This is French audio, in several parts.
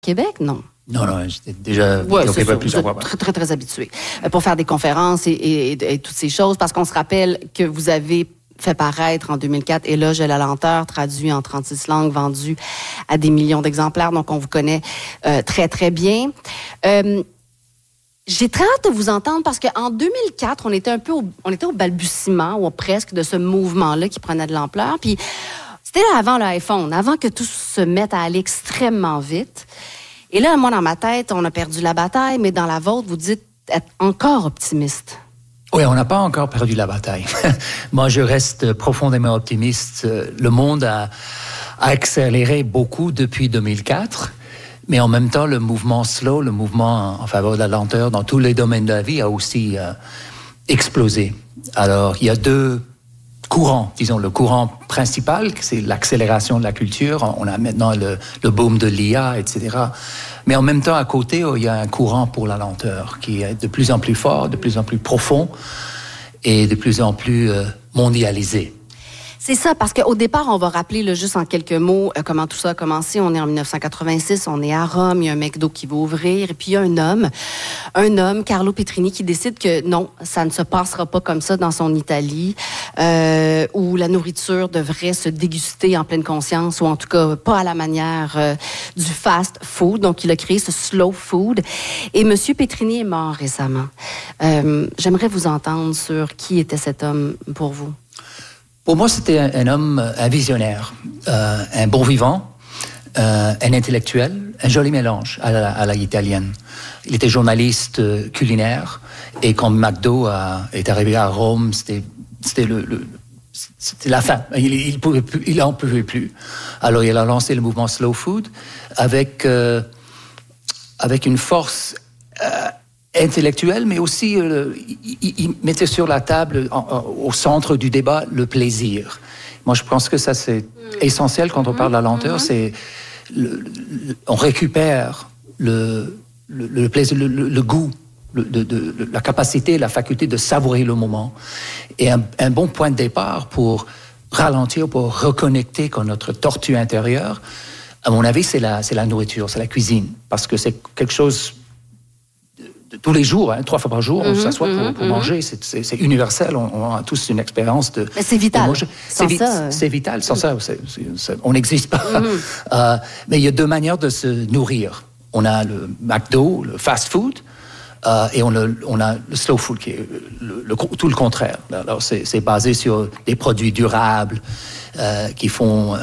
Québec, non? Non, j'étais déjà occupé plusieurs fois. Très, très, très habitué pour faire des conférences et toutes ces choses, parce qu'on se rappelle que vous avez fait paraître en 2004 Éloge de la lenteur, traduit en 36 langues, vendu à des millions d'exemplaires, donc on vous connaît très, très bien. J'ai très hâte de vous entendre parce qu'en 2004, on était au balbutiement, ou presque, de ce mouvement-là qui prenait de l'ampleur. Puis c'était là avant l'iPhone, avant que tout se mette à aller extrêmement vite. Et là, moi, dans ma tête, on a perdu la bataille, mais dans la vôtre, vous dites être encore optimiste. Oui, on n'a pas encore perdu la bataille. Moi, je reste profondément optimiste. Le monde a accéléré beaucoup depuis 2004. Mais en même temps, le mouvement slow, le mouvement en faveur de la lenteur dans tous les domaines de la vie a aussi explosé. Alors, il y a deux courants. Disons, le courant principal, c'est l'accélération de la culture. On a maintenant le boom de l'IA, etc. Mais en même temps, à côté, il y a un courant pour la lenteur qui est de plus en plus fort, de plus en plus profond et de plus en plus mondialisé. C'est ça, parce qu'au départ, on va rappeler là, juste en quelques mots comment tout ça a commencé. On est en 1986, on est à Rome, il y a un McDo qui va ouvrir, et puis il y a un homme, Carlo Petrini, qui décide que non, ça ne se passera pas comme ça dans son Italie, où la nourriture devrait se déguster en pleine conscience, ou en tout cas pas à la manière du fast food. Donc, il a créé ce slow food. Et M. Petrini est mort récemment. J'aimerais vous entendre sur qui était cet homme pour vous. Pour moi, c'était un homme, un visionnaire, un bon vivant, un intellectuel, un joli mélange à la italienne. Il était journaliste culinaire et quand McDo est arrivé à Rome, c'était la fin. Il en pouvait plus. Alors, il a lancé le mouvement Slow Food avec une force intellectuel, mais aussi il mettait sur la table, au centre du débat, le plaisir. Moi, je pense que ça, c'est essentiel quand on parle de la lenteur. C'est on récupère le plaisir, le goût, la capacité, la faculté de savourer le moment. Et un bon point de départ pour ralentir, pour reconnecter avec notre tortue intérieure, à mon avis, c'est la nourriture, c'est la cuisine. Parce que c'est quelque chose tous les jours, 3 fois par jour, on s'assoit pour manger. C'est universel. On a tous une expérience de. Mais c'est vital. De manger. C'est vital. Sans ça, on n'existe pas. Mais il y a 2 manières de se nourrir. On a le McDo, le fast food, et on a le slow food, qui est tout le contraire. Alors, c'est basé sur des produits durables qui font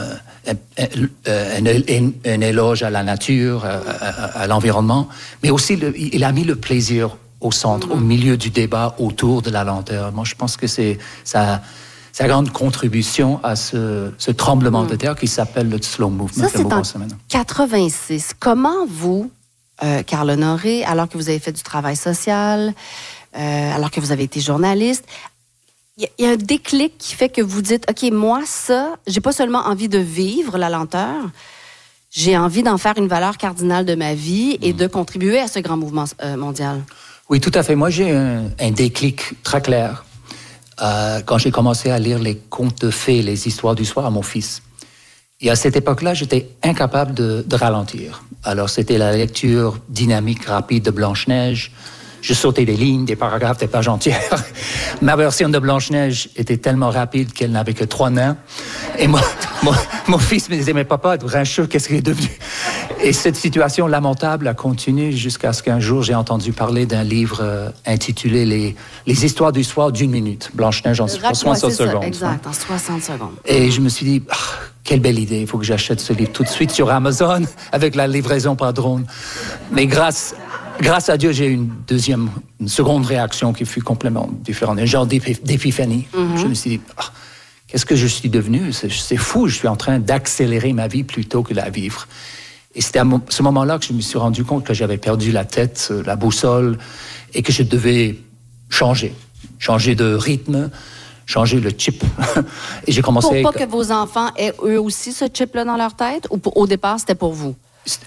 un éloge à la nature, à l'environnement, mais aussi il a mis le plaisir au centre, au milieu du débat autour de la lenteur. Moi, je pense que c'est sa grande contribution à ce tremblement de terre qui s'appelle le slow movement. Ça, c'est en 86. Comment vous, Carl Honoré, alors que vous avez fait du travail social, alors que vous avez été journaliste, il y a un déclic qui fait que vous dites, OK, moi, ça, j'ai pas seulement envie de vivre la lenteur, j'ai envie d'en faire une valeur cardinale de ma vie et de contribuer à ce grand mouvement mondial. Oui, tout à fait. Moi, j'ai un déclic très clair quand j'ai commencé à lire les contes de fées, les histoires du soir à mon fils. Et à cette époque-là, j'étais incapable de ralentir. Alors, c'était la lecture dynamique, rapide de Blanche-Neige. Je sautais des lignes, des paragraphes, des pages entières. Ma version de Blanche-Neige était tellement rapide qu'elle n'avait que 3 nains. Et mon fils me disait, mais papa, grincheux, qu'est-ce qu'il est devenu? Et cette situation lamentable a continué jusqu'à ce qu'un jour, j'ai entendu parler d'un livre intitulé Les histotoires du soir d'1 minute. Blanche-Neige en 60 secondes. Exact, en 60 secondes. Et je me suis dit, quelle belle idée, il faut que j'achète ce livre tout de suite sur Amazon avec la livraison par drone. Mais grâce à Dieu, j'ai eu une seconde réaction qui fut complètement différente, un genre d'épiphanie. Je me suis dit, qu'est-ce que je suis devenu? C'est fou, je suis en train d'accélérer ma vie plutôt que de la vivre. Et c'était à ce moment-là que je me suis rendu compte que j'avais perdu la tête, la boussole, et que je devais changer de rythme, changer le chip. Et j'ai commencé... Pour pas que vos enfants aient eux aussi ce chip-là dans leur tête, ou au départ, c'était pour vous?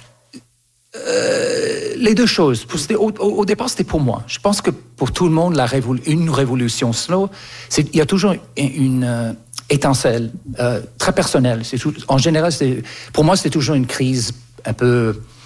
Les deux choses. Au départ, c'était pour moi. Je pense que pour tout le monde, une révolution slow, il y a toujours une étincelle très personnelle. En général, pour moi, c'est toujours une crise un peu